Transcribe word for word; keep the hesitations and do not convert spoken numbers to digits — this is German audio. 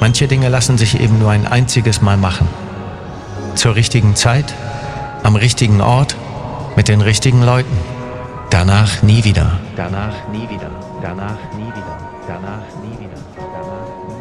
Manche Dinge lassen sich eben nur ein einziges Mal machen. Zur richtigen Zeit, am richtigen Ort, mit den richtigen Leuten. Danach nie wieder. Danach nie wieder. Danach nie wieder. Danach nie wieder.